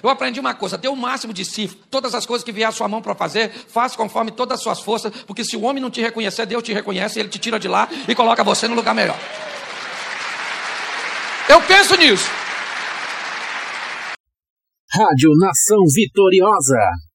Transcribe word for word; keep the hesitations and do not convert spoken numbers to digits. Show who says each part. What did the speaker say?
Speaker 1: Eu aprendi uma coisa, dê o máximo de si, todas as coisas que vier à sua mão para fazer, faça conforme todas as suas forças, porque se o homem não te reconhecer, Deus te reconhece, ele te tira de lá e coloca você no lugar melhor. Eu penso nisso.
Speaker 2: Rádio Nação Vitoriosa.